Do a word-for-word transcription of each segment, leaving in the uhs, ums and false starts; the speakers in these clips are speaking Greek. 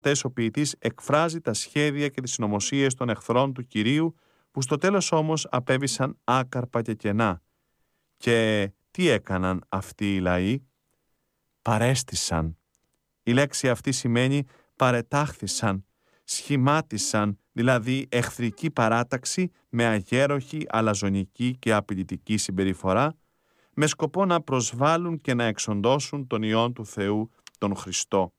ο ποιητής εκφράζει τα σχέδια και τις συνωμοσίες των εχθρών του Κυρίου, που στο τέλος όμως απέβησαν άκαρπα και κενά. Και τι έκαναν αυτοί οι λαοί? Παρέστησαν. Η λέξη αυτή σημαίνει παρετάχθησαν, σχημάτισαν, δηλαδή εχθρική παράταξη με αγέροχη, αλαζονική και απειλητική συμπεριφορά, με σκοπό να προσβάλλουν και να εξοντώσουν τον Υιόν του Θεού, τον Χριστό.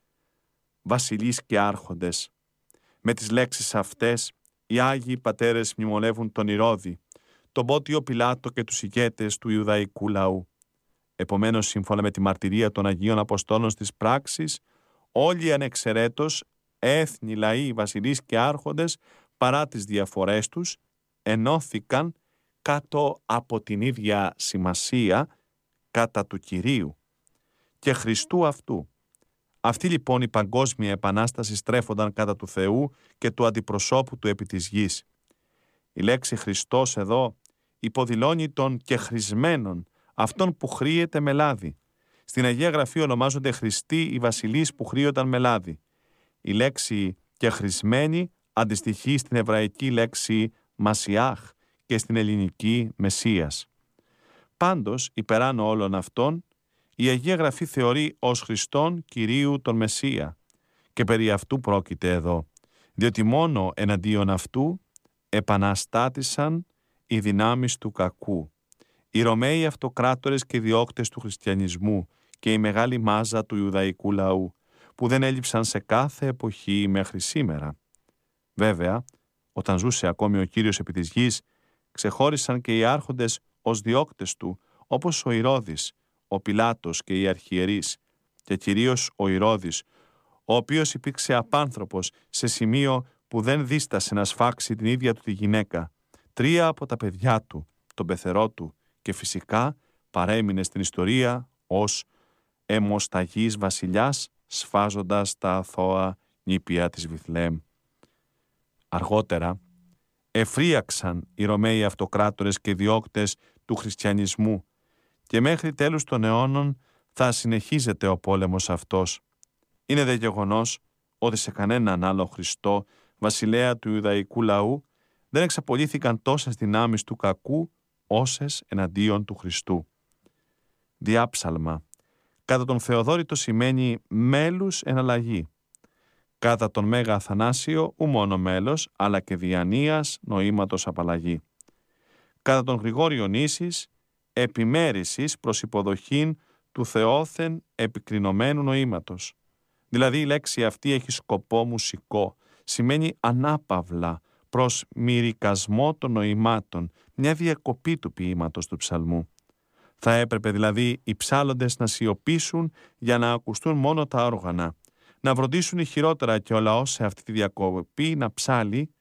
Βασιλείς και άρχοντες. Με τις λέξεις αυτές, οι Άγιοι Πατέρες μνημονεύουν τον Ηρώδη, τον Πόντιο Πιλάτο και τους ηγέτες του Ιουδαϊκού λαού. Επομένως, σύμφωνα με τη μαρτυρία των Αγίων Αποστόλων στις πράξεις, όλοι ανεξαιρέτως, έθνη, λαοί, βασιλείς και άρχοντες, παρά τις διαφορές τους, ενώθηκαν κάτω από την ίδια σημασία, κατά του Κυρίου και Χριστού αυτού. Αυτή λοιπόν η παγκόσμια επανάσταση στρέφονταν κατά του Θεού και του αντιπροσώπου του επί της γης. Η λέξη Χριστός εδώ υποδηλώνει τον κεχρισμένον, αυτόν που χρήεται με λάδι. Στην Αγία Γραφή ονομάζονται Χριστοί οι βασιλείς που χρήονταν με λάδι. Η λέξη κεχρισμένη αντιστοιχεί στην εβραϊκή λέξη Μασιάχ και στην ελληνική Μεσσίας. Πάντως, υπεράνω όλων αυτών, η Αγία Γραφή θεωρεί ως Χριστόν Κυρίου τον Μεσσία, και περί αυτού πρόκειται εδώ, διότι μόνο εναντίον αυτού επαναστάτησαν οι δυνάμεις του κακού, οι Ρωμαίοι αυτοκράτορες και διώκτες του χριστιανισμού και η μεγάλη μάζα του Ιουδαϊκού λαού, που δεν έλειψαν σε κάθε εποχή μέχρι σήμερα. Βέβαια, όταν ζούσε ακόμη ο Κύριος επί της γης, ξεχώρισαν και οι άρχοντες ως διώκτες του, όπως ο Ηρώδης, ο Πιλάτος και οι αρχιερείς, και κυρίως ο Ηρώδης, ο οποίος υπήρξε απάνθρωπος σε σημείο που δεν δίστασε να σφάξει την ίδια του τη γυναίκα, τρία από τα παιδιά του, τον πεθερό του, και φυσικά παρέμεινε στην ιστορία ως αιμοσταγής βασιλιάς, σφάζοντας τα αθώα νήπια της Βιθλεέμ. Αργότερα εφρίαξαν οι Ρωμαίοι αυτοκράτορες και διώκτες του χριστιανισμού, και μέχρι τέλους των αιώνων θα συνεχίζεται ο πόλεμος αυτός. Είναι δε γεγονός ότι σε κανέναν άλλο Χριστό, βασιλέα του Ιουδαϊκού λαού, δεν εξαπολύθηκαν τόσες δυνάμεις του κακού όσες εναντίον του Χριστού. Διάψαλμα. Κατά τον Θεοδόρητο σημαίνει μέλους εναλλαγή. Κατά τον Μέγα Αθανάσιο ου μόνο μέλος, αλλά και διανοίας νοήματος απαλλαγή. Κατά τον Γρηγόριο Νήσης, επιμέρησης προς υποδοχήν του θεόθεν επικρινωμένου νοήματος. Δηλαδή η λέξη αυτή έχει σκοπό μουσικό, σημαίνει ανάπαυλα προς μυρικασμό των νοημάτων, μια διακοπή του ποίηματος του ψαλμού. Θα έπρεπε δηλαδή οι ψάλλοντες να σιωπήσουν για να ακουστούν μόνο τα όργανα, να βροντίσουν ηχηρότερα και ο λαός σε αυτή τη διακοπή να ψάλει